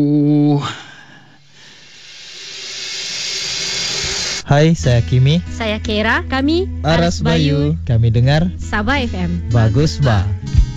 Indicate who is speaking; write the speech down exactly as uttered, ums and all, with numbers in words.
Speaker 1: Hai, saya Kimi.
Speaker 2: Saya Kera. Kami
Speaker 1: Aras Bayu. Kami dengar
Speaker 2: Sabah F M.
Speaker 1: Bagus Ba.